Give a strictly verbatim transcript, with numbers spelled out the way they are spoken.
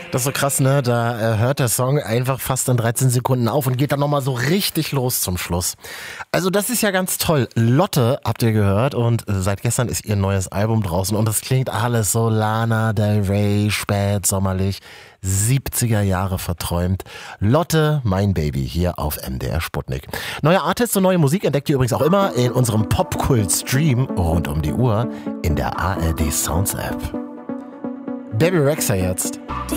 Das ist so krass, ne? Da äh, hört der Song einfach fast in dreizehn Sekunden auf und geht dann nochmal so richtig los zum Schluss. Also das ist ja ganz toll. Lotte habt ihr gehört und äh, seit gestern ist ihr neues Album draußen und das klingt alles so Lana Del Rey, spätsommerlich, siebziger Jahre verträumt. Lotte, mein Baby, hier auf M D R Sputnik. Neue Artists und neue Musik entdeckt ihr übrigens auch immer in unserem Popkult-Stream rund um die Uhr in der A R D Sounds App. Baby Rexha jetzt.